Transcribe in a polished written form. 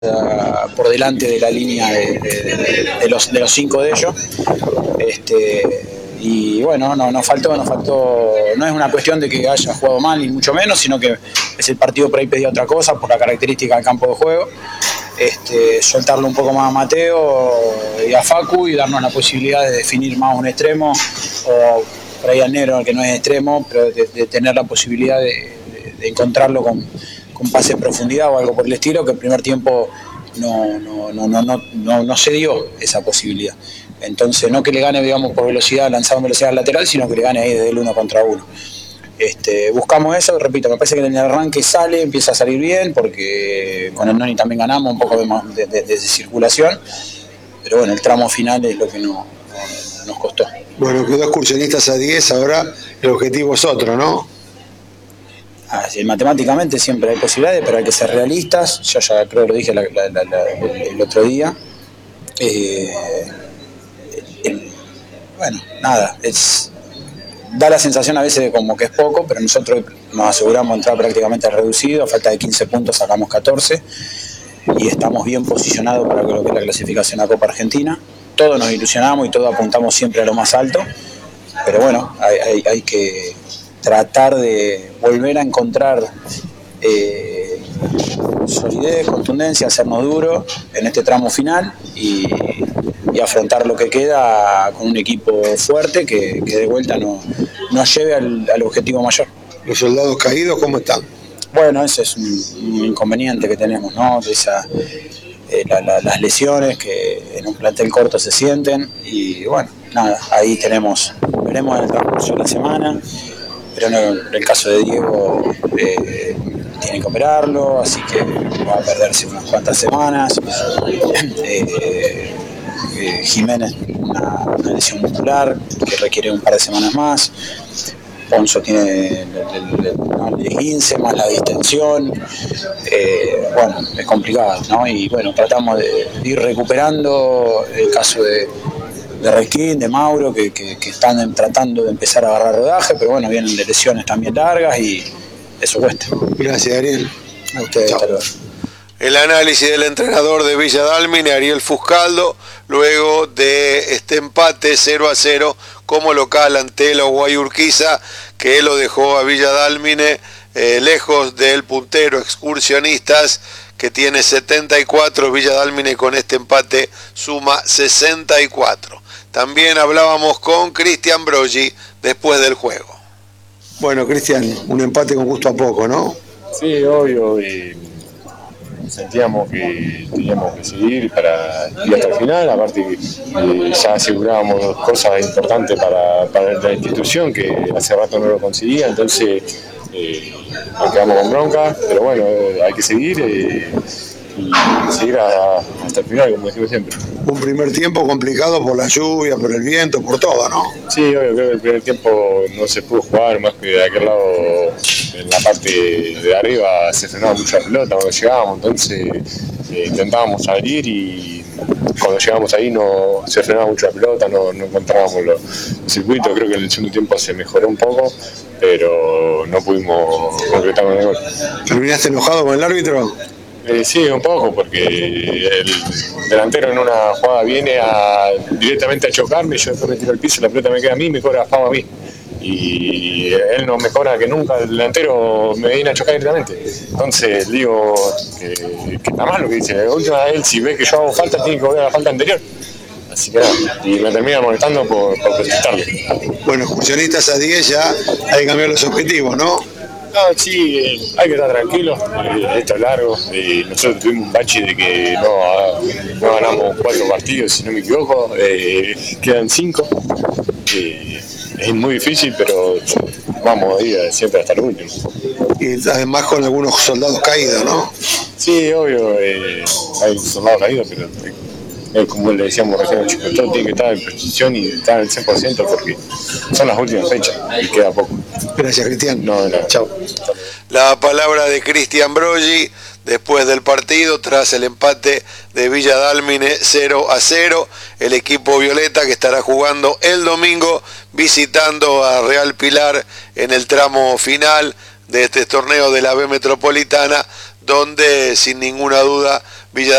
por delante de la línea de los 5 de ellos. Y bueno, nos faltó, no es una cuestión de que haya jugado mal ni mucho menos, sino que es el partido por ahí pedía otra cosa por la característica del campo de juego. Soltarlo un poco más a Mateo y a Facu y darnos la posibilidad de definir más un extremo, o por ahí al negro, que no es extremo, pero de tener la posibilidad de encontrarlo con pase en profundidad o algo por el estilo, que el primer tiempo no se dio esa posibilidad. Entonces, no que le gane, digamos, por velocidad, lanzado en velocidad lateral, sino que le gane ahí desde el 1 contra 1. Buscamos eso, repito, me parece que en el arranque empieza a salir bien, porque con el Noni también ganamos un poco de circulación, pero bueno, el tramo final es lo que nos costó. Bueno, quedó Excursionistas a 10, ahora el objetivo es otro, ¿no? Matemáticamente siempre hay posibilidades, pero hay que ser realistas. Yo ya creo que lo dije el otro día. Bueno, nada, da la sensación a veces de como que es poco, pero nosotros nos aseguramos entrar prácticamente reducido. A falta de 15 puntos sacamos 14 y estamos bien posicionados para lo que es la clasificación a Copa Argentina. Todos nos ilusionamos y todos apuntamos siempre a lo más alto, pero bueno, hay que tratar de volver a encontrar solidez, contundencia, hacernos duros en este tramo final y afrontar lo que queda con un equipo fuerte que de vuelta nos lleve al objetivo mayor. ¿Los soldados caídos cómo están? Bueno, ese es un inconveniente que tenemos, ¿no? Las lesiones que en un plantel corto se sienten y bueno, nada, ahí veremos en el transcurso de la semana. Pero en el caso de Diego tiene que operarlo, así que va a perderse unas cuantas semanas. Jiménez una lesión muscular que requiere un par de semanas más. Ponzo tiene el 15 más la distensión. Bueno, es complicado, ¿no? Y bueno, tratamos de ir recuperando el caso de Requín, de Mauro, que están tratando de empezar a agarrar rodaje, pero bueno, vienen de lesiones también largas y eso cuesta. Gracias, Ariel. A ustedes, hasta luego. El análisis del entrenador de Villa Dálmine, Ariel Fuscaldo, luego de este empate 0-0 como local ante la Guayurquiza, que lo dejó a Villa Dálmine lejos del puntero Excursionistas, que tiene 74, Villa Dálmine con este empate suma 64. También hablábamos con Cristian Broggi después del juego. Bueno, Cristian, un empate con gusto a poco, ¿no? Sí, obvio, y sentíamos que teníamos que seguir para ir hasta el final, aparte ya asegurábamos dos cosas importantes para la institución, que hace rato no lo conseguía, entonces nos quedamos con bronca, pero bueno, hay que seguir y seguir hasta el final, como decimos siempre. Un primer tiempo complicado por la lluvia, por el viento, por todo, ¿no? Sí, obvio, creo que el primer tiempo no se pudo jugar, más que de aquel lado, en la parte de arriba se frenaba mucho la pelota cuando llegábamos, entonces intentábamos salir y cuando llegamos ahí no se frenaba mucho la pelota, no encontrábamos los circuitos. Creo que en el segundo tiempo se mejoró un poco, pero no pudimos concretar con el gol. ¿Terminaste enojado con el árbitro? Sí, un poco, porque el delantero en una jugada viene directamente a chocarme, yo después me tiro al piso, la pelota me queda a mí, me cobra FAO a mí. Y él no mejora que nunca, el delantero me viene a chocar directamente. Entonces digo que está mal lo que dice. La última vez, él, si ve que yo hago falta, tiene que volver a la falta anterior. Así que nada, y me termina molestando por protestarle. Bueno, Excursionistas a 10 ya hay que cambiar los objetivos, ¿no? No, sí, hay que estar tranquilos, esto es largo, nosotros tuvimos un bache de que no ganamos 4 partidos, si no me equivoco, quedan 5, es muy difícil, pero vamos a ir siempre hasta el último. Y además con algunos soldados caídos, ¿no? Sí, obvio, hay soldados caídos, pero como le decíamos recién a los chicos, todo tiene que estar en precisión y estar al 100% porque son las últimas fechas y queda poco. Gracias, Cristian. No. Chao. La palabra de Cristian Broggi después del partido, tras el empate de Villa Dálmine 0-0, el equipo violeta que estará jugando el domingo visitando a Real Pilar en el tramo final de este torneo de la B Metropolitana, donde sin ninguna duda Villa